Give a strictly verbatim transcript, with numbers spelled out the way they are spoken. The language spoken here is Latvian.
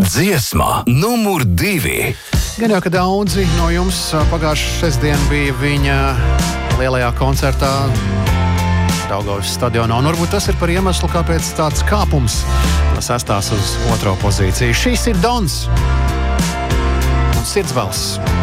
Dziesma numur divi. Gan jau, ka daudzi no jums pagājušā sestdien bija viņa lielajā koncertā Daugavas stadionā. Un varbūt tas ir par iemeslu, kāpēc tāds kāpums no sestās uz otro pozīciju. Šis ir Dons un Sirdsbalss.